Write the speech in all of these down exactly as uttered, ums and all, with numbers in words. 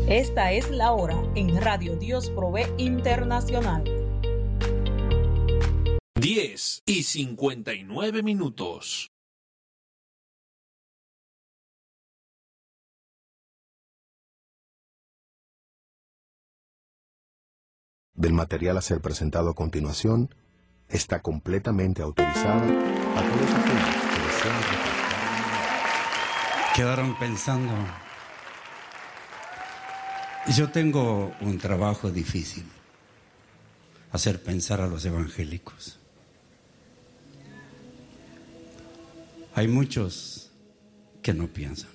Esta es la hora en Radio Dios Provee Internacional. diez y cincuenta y nueve minutos. Del material a ser presentado a continuación está completamente autorizada a todos aquellos que desean repartir. Quedaron pensando. Yo tengo un trabajo difícil: hacer pensar a los evangélicos. Hay muchos que no piensan.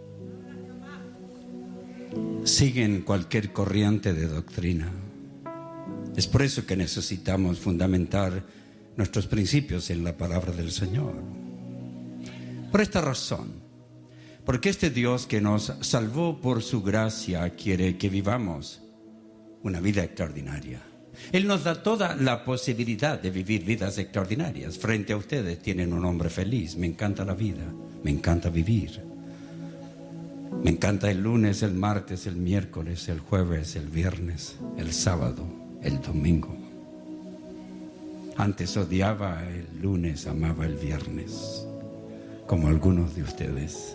Siguen cualquier corriente de doctrina. Es por eso que necesitamos fundamentar nuestros principios en la palabra del Señor. Por esta razón, porque este Dios que nos salvó por su gracia quiere que vivamos una vida extraordinaria. Él nos da toda la posibilidad de vivir vidas extraordinarias. Frente a ustedes tienen un hombre feliz. Me encanta la vida, me encanta vivir. Me encanta el lunes, el martes, el miércoles, el jueves, el viernes, el sábado, el domingo. Antes odiaba el lunes, amaba el viernes, como algunos de ustedes.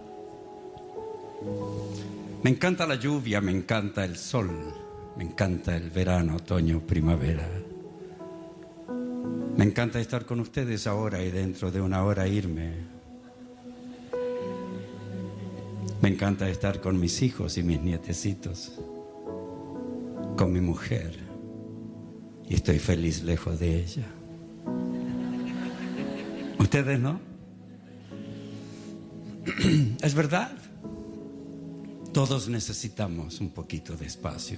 Me encanta la lluvia, me encanta el sol, me encanta el verano, otoño, primavera. Me encanta estar con ustedes ahora y dentro de una hora irme. Me encanta estar con mis hijos y mis nietecitos, con mi mujer, y estoy feliz lejos de ella. ¿Ustedes no? Es verdad. Todos necesitamos un poquito de espacio.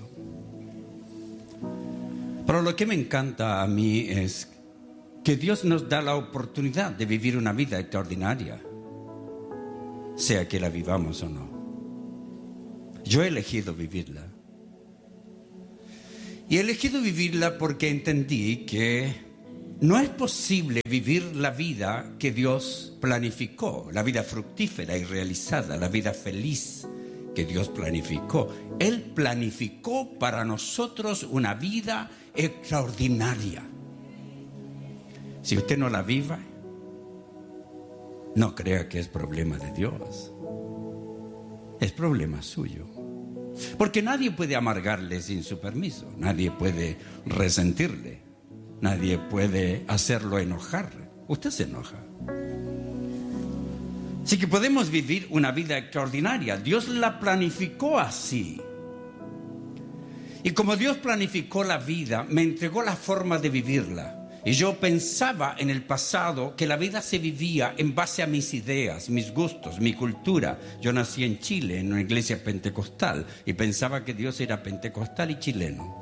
Pero lo que me encanta a mí es que Dios nos da la oportunidad de vivir una vida extraordinaria, sea que la vivamos o no. Yo he elegido vivirla. Y he elegido vivirla porque entendí que no es posible vivir la vida que Dios planificó, la vida fructífera y realizada, la vida feliz que Dios planificó. Él planificó para nosotros una vida extraordinaria. Si usted no la viva, no crea que es problema de Dios. Es problema suyo. Porque nadie puede amargarle sin su permiso. Nadie puede resentirle. Nadie puede hacerlo enojar. Usted se enoja. Así que podemos vivir una vida extraordinaria. Dios la planificó así. Y como Dios planificó la vida, me entregó la forma de vivirla. Y yo pensaba en el pasado que la vida se vivía en base a mis ideas, mis gustos, mi cultura. Yo nací en Chile, en una iglesia pentecostal, y pensaba que Dios era pentecostal y chileno.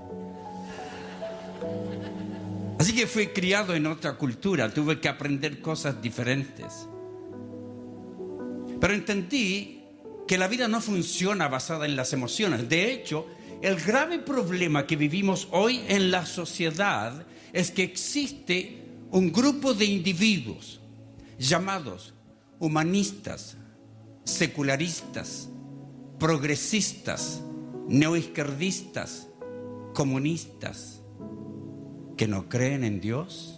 Así que fui criado en otra cultura, tuve que aprender cosas diferentes. Pero entendí que la vida no funciona basada en las emociones. De hecho, el grave problema que vivimos hoy en la sociedad es que existe un grupo de individuos llamados humanistas, secularistas, progresistas, neoizquierdistas, comunistas, que no creen en Dios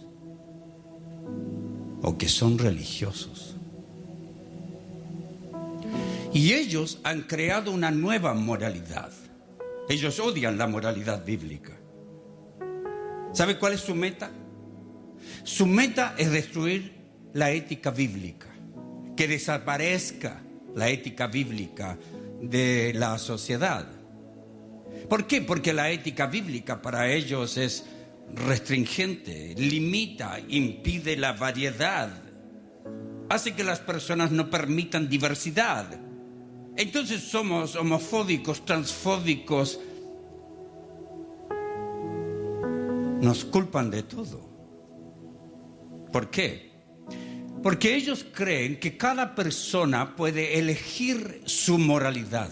o que son religiosos. Y ellos han creado una nueva moralidad. Ellos odian la moralidad bíblica. ¿Sabe cuál es su meta? Su meta es destruir la ética bíblica, que desaparezca la ética bíblica de la sociedad. ¿Por qué? Porque la ética bíblica para ellos es restringente, limita, impide la variedad, hace que las personas no permitan diversidad. Entonces somos homofóbicos, transfóbicos. Nos culpan de todo. ¿Por qué? Porque ellos creen que cada persona puede elegir su moralidad.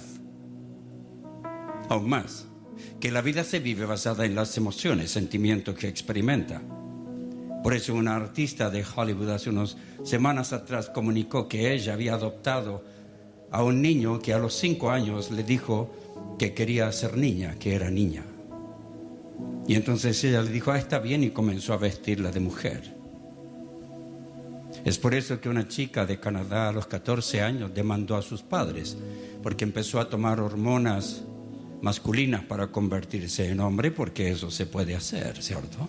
Aún más, que la vida se vive basada en las emociones, sentimientos que experimenta. Por eso una artista de Hollywood hace unas semanas atrás comunicó que ella había adoptado a un niño que a los cinco años le dijo que quería ser niña, que era niña. Y entonces ella le dijo, ah, está bien, y comenzó a vestirla de mujer. Es por eso que una chica de Canadá a los catorce años demandó a sus padres, porque empezó a tomar hormonas masculinas para convertirse en hombre, porque eso se puede hacer, ¿cierto?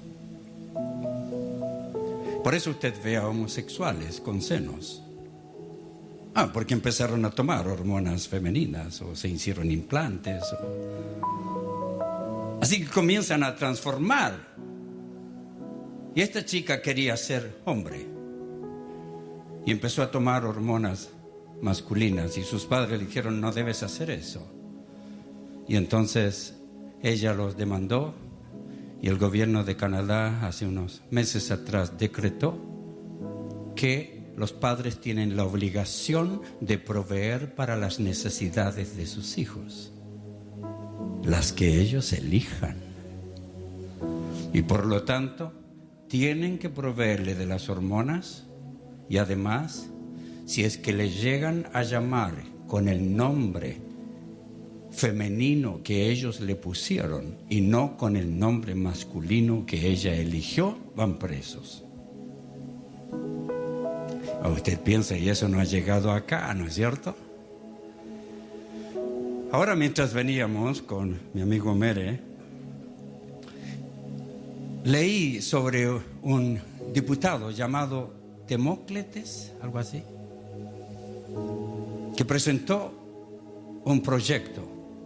Por eso usted ve a homosexuales con senos. Ah, porque empezaron a tomar hormonas femeninas o se hicieron implantes. O... Así que comienzan a transformar. Y esta chica quería ser hombre. Y empezó a tomar hormonas masculinas. Y sus padres le dijeron, no debes hacer eso. Y entonces ella los demandó. Y el gobierno de Canadá hace unos meses atrás decretó que los padres tienen la obligación de proveer para las necesidades de sus hijos, las que ellos elijan. Y por lo tanto, tienen que proveerle de las hormonas y además, si es que le llegan a llamar con el nombre femenino que ellos le pusieron y no con el nombre masculino que ella eligió, van presos. Usted piensa, y eso no ha llegado acá, ¿no es cierto? Ahora, mientras veníamos con mi amigo Mere, leí sobre un diputado llamado Demócrates, algo así, que presentó un proyecto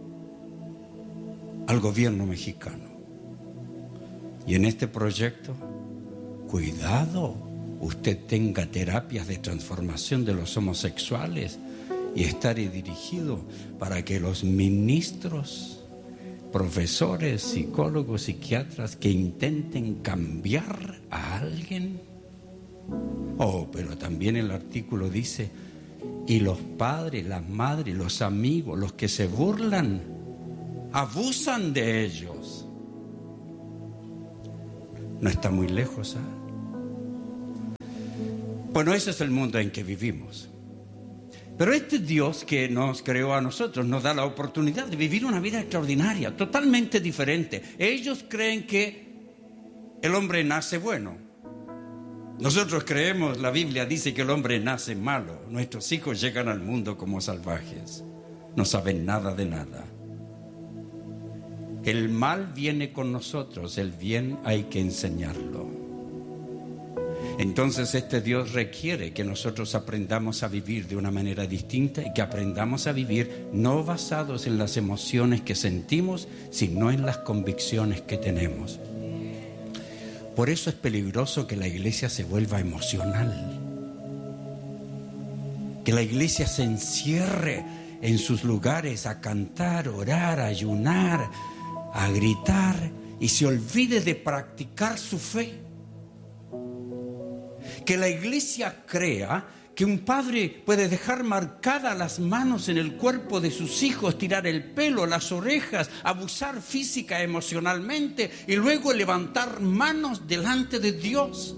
al gobierno mexicano. Y en este proyecto, cuidado, usted tenga terapias de transformación de los homosexuales y estaré dirigido para que los ministros, profesores, psicólogos, psiquiatras que intenten cambiar a alguien. Oh, pero también el artículo dice, y los padres, las madres, los amigos, los que se burlan, abusan de ellos. No está muy lejos, ¿eh? Bueno, ese es el mundo en que vivimos. Pero este Dios que nos creó a nosotros nos da la oportunidad de vivir una vida extraordinaria, totalmente diferente. Ellos creen que el hombre nace bueno. Nosotros creemos, la Biblia dice que el hombre nace malo. Nuestros hijos llegan al mundo como salvajes. No saben nada de nada. El mal viene con nosotros, el bien hay que enseñarlo. Entonces este Dios requiere que nosotros aprendamos a vivir de una manera distinta y que aprendamos a vivir no basados en las emociones que sentimos, sino en las convicciones que tenemos. Por eso es peligroso que la iglesia se vuelva emocional, que la iglesia se encierre en sus lugares a cantar, orar, a ayunar, a gritar y se olvide de practicar su fe. Que la iglesia crea que un padre puede dejar marcadas las manos en el cuerpo de sus hijos, tirar el pelo, las orejas, abusar física, emocionalmente y luego levantar manos delante de Dios.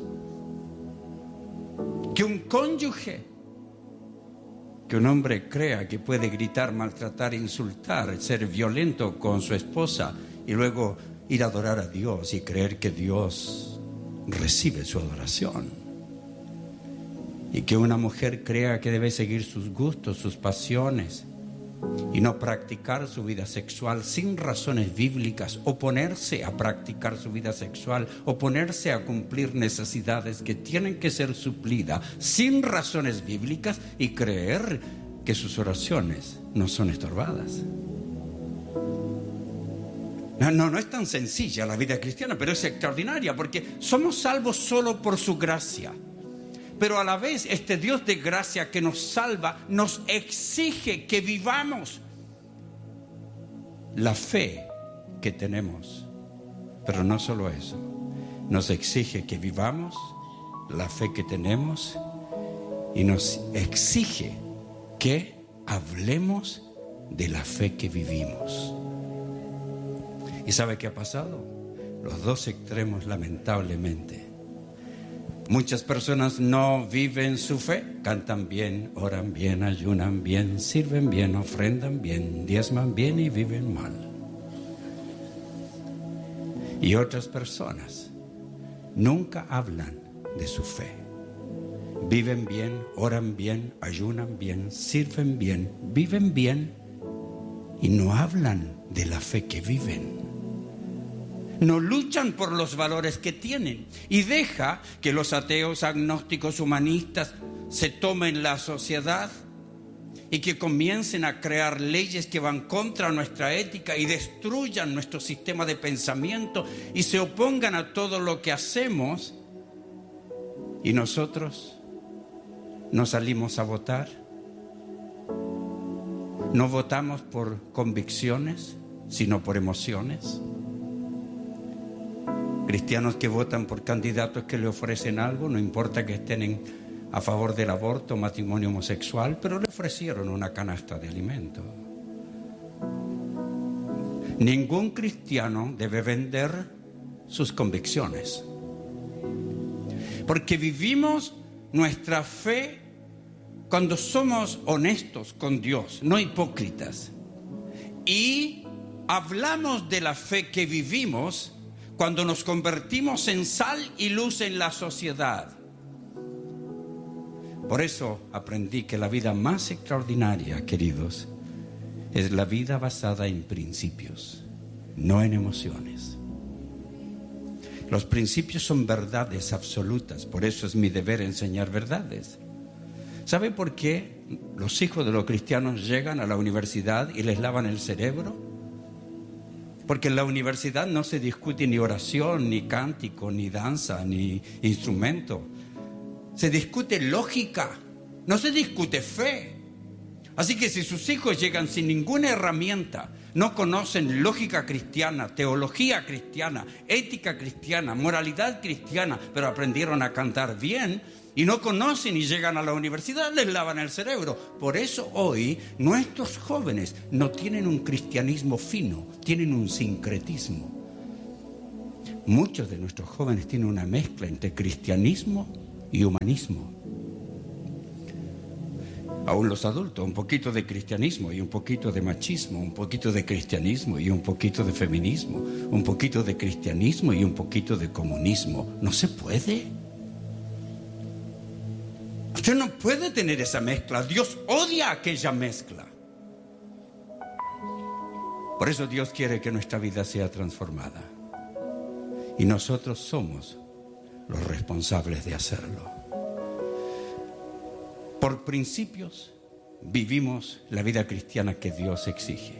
Que un cónyuge, que un hombre crea que puede gritar, maltratar, insultar, ser violento con su esposa y luego ir a adorar a Dios y creer que Dios recibe su adoración. Y que una mujer crea que debe seguir sus gustos, sus pasiones y no practicar su vida sexual sin razones bíblicas, oponerse a practicar su vida sexual, oponerse a cumplir necesidades que tienen que ser suplidas sin razones bíblicas y creer que sus oraciones no son estorbadas. No, no, no es tan sencilla la vida cristiana, pero es extraordinaria porque somos salvos solo por su gracia. Pero a la vez este Dios de gracia que nos salva nos exige que vivamos la fe que tenemos. Pero no solo eso, nos exige que vivamos la fe que tenemos y nos exige que hablemos de la fe que vivimos. ¿Y sabe qué ha pasado? Los dos extremos, lamentablemente. Muchas personas no viven su fe, cantan bien, oran bien, ayunan bien, sirven bien, ofrendan bien, diezman bien y viven mal. Y otras personas nunca hablan de su fe. Viven bien, oran bien, ayunan bien, sirven bien, viven bien y no hablan de la fe que viven. No luchan por los valores que tienen y deja que los ateos, agnósticos, humanistas se tomen la sociedad y que comiencen a crear leyes que van contra nuestra ética y destruyan nuestro sistema de pensamiento y se opongan a todo lo que hacemos, y nosotros no salimos a votar. No votamos por convicciones, sino por emociones. Cristianos que votan por candidatos que le ofrecen algo, no importa que estén en, a favor del aborto, matrimonio homosexual, pero le ofrecieron una canasta de alimento. Ningún cristiano debe vender sus convicciones, porque vivimos nuestra fe cuando somos honestos con Dios, no hipócritas, y hablamos de la fe que vivimos cuando nos convertimos en sal y luz en la sociedad. Por eso aprendí que la vida más extraordinaria, queridos, es la vida basada en principios, no en emociones. Los principios son verdades absolutas, por eso es mi deber enseñar verdades. ¿Sabe por qué los hijos de los cristianos llegan a la universidad y les lavan el cerebro? Porque en la universidad no se discute ni oración, ni cántico, ni danza, ni instrumento. Se discute lógica, no se discute fe. Así que si sus hijos llegan sin ninguna herramienta, no conocen lógica cristiana, teología cristiana, ética cristiana, moralidad cristiana, pero aprendieron a cantar bien y no conocen y llegan a la universidad, les lavan el cerebro. Por eso hoy nuestros jóvenes no tienen un cristianismo fino, tienen un sincretismo. Muchos de nuestros jóvenes tienen una mezcla entre cristianismo y humanismo. Aún los adultos, un poquito de cristianismo y un poquito de machismo, un poquito de cristianismo y un poquito de feminismo, un poquito de cristianismo y un poquito de comunismo. No se puede. Usted no puede tener esa mezcla. Dios odia aquella mezcla. Por eso Dios quiere que nuestra vida sea transformada. Y nosotros somos los responsables de hacerlo. Por principios vivimos la vida cristiana que Dios exige.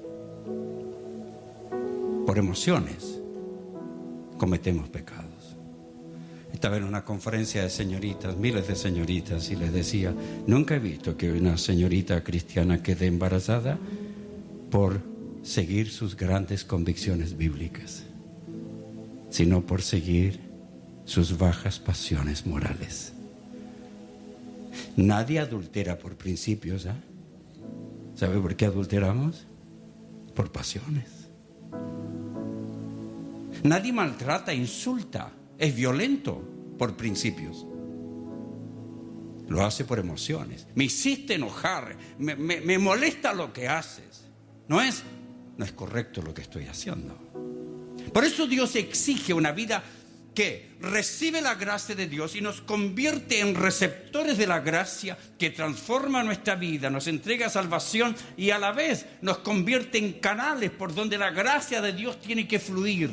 Por emociones cometemos pecados. Estaba en una conferencia de señoritas, miles de señoritas, y les decía, nunca he visto que una señorita cristiana quede embarazada por seguir sus grandes convicciones bíblicas, sino por seguir sus bajas pasiones morales. Nadie adultera por principios, ¿eh? ¿Sabe por qué adulteramos? Por pasiones. Nadie maltrata, insulta, es violento por principios. Lo hace por emociones. Me hiciste enojar, me, me, me molesta lo que haces. No es, no es correcto lo que estoy haciendo. Por eso Dios exige una vida que recibe la gracia de Dios y nos convierte en receptores de la gracia que transforma nuestra vida, nos entrega salvación y a la vez nos convierte en canales por donde la gracia de Dios tiene que fluir.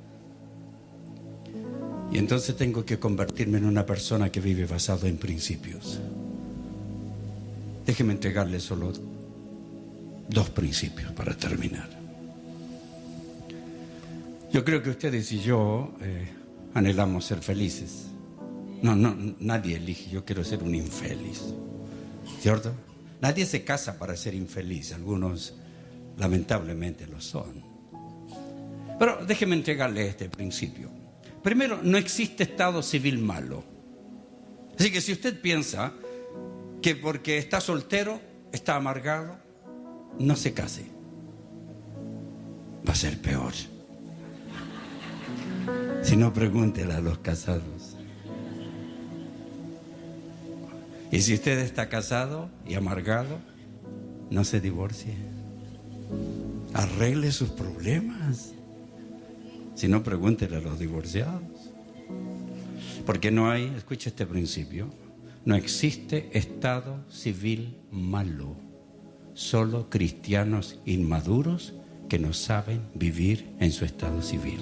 Y entonces tengo que convertirme en una persona que vive basado en principios. Déjeme entregarle solo dos principios para terminar. Yo creo que ustedes y yo eh, anhelamos ser felices. No, no, nadie elige, yo quiero ser un infeliz, ¿cierto? Nadie se casa para ser infeliz, algunos lamentablemente lo son. Pero déjeme entregarle este principio. Primero, no existe estado civil malo. Así que si usted piensa que porque está soltero, está amargado, no se case. Va a ser peor. Si no, pregúntele a los casados. Y si usted está casado y amargado, no se divorcie. Arregle sus problemas. Si no, pregúntele a los divorciados. Porque no hay, escucha este principio, no existe estado civil malo, solo cristianos inmaduros que no saben vivir en su estado civil.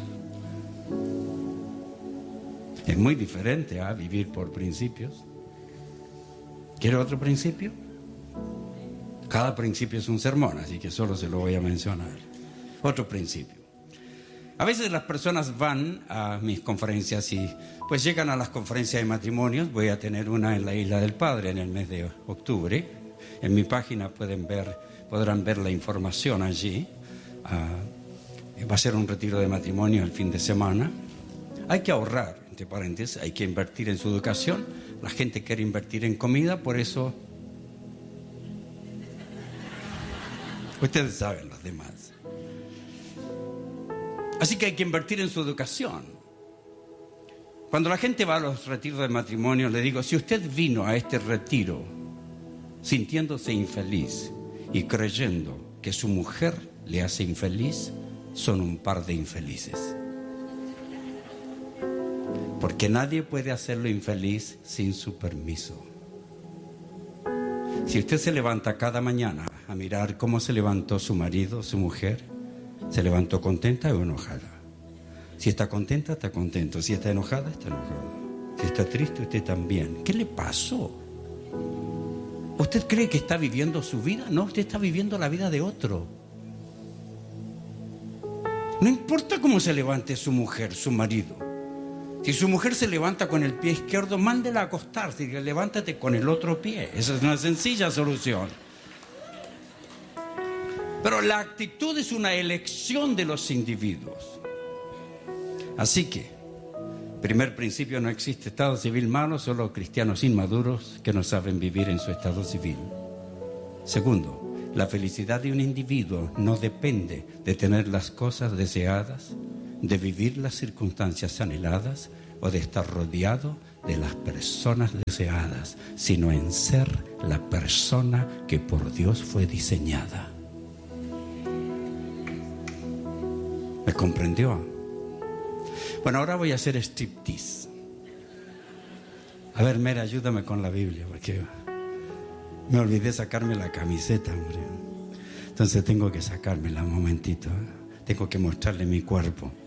Es muy diferente a vivir por principios. ¿Quiere otro principio? Cada principio es un sermón, así que solo se lo voy a mencionar. Otro principio. A veces las personas van a mis conferencias y pues llegan a las conferencias de matrimonios. Voy a tener una en la Isla del Padre en el mes de octubre. En mi página pueden ver, podrán ver la información allí. Uh, va a ser un retiro de matrimonio el fin de semana. Hay que ahorrar, entre paréntesis, hay que invertir en su educación. La gente quiere invertir en comida, por eso ustedes saben los demás. Así que hay que invertir en su educación. Cuando la gente va a los retiros de matrimonio, le digo, si usted vino a este retiro sintiéndose infeliz y creyendo que su mujer le hace infeliz, son un par de infelices. Porque nadie puede hacerlo infeliz sin su permiso. Si usted se levanta cada mañana a mirar cómo se levantó su marido, su mujer, ¿se levantó contenta o enojada? Si está contenta, está contento. Si está enojada, está enojada. Si está triste, usted también. ¿Qué le pasó? ¿Usted cree que está viviendo su vida? No, usted está viviendo la vida de otro. No importa cómo se levante su mujer, su marido. Si su mujer se levanta con el pie izquierdo, mándela a acostarse y levántate con el otro pie. Esa es una sencilla solución. Pero la actitud es una elección de los individuos. Así que, primer principio, no existe estado civil malo, solo cristianos inmaduros que no saben vivir en su estado civil. Segundo, la felicidad de un individuo no depende de tener las cosas deseadas, de vivir las circunstancias anheladas o de estar rodeado de las personas deseadas, sino en ser la persona que por Dios fue diseñada. ¿Me comprendió? Bueno, ahora voy a hacer striptease. A ver, Mera, ayúdame con la Biblia, porque me olvidé sacarme la camiseta, hombre. Entonces tengo que sacármela un momentito. Tengo que mostrarle mi cuerpo.